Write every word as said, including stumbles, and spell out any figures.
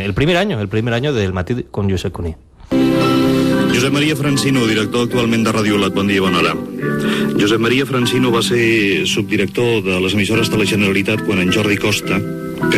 el primer año, el primer año del Matí con Josep Cuní. Josep Maria Francino, director actualment de Ràdio Lat. Bon dia, bona hora. Josep Maria Francino va ser subdirector de les emissores de la Generalitat quan en Jordi Costa, que